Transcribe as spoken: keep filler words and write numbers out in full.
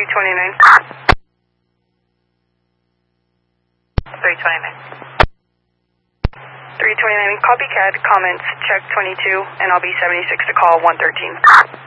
three twenty-nine. three twenty-nine. three twenty-nine, copycat, comments, check twenty-two, and I'll be seventy-six to call one thirteen.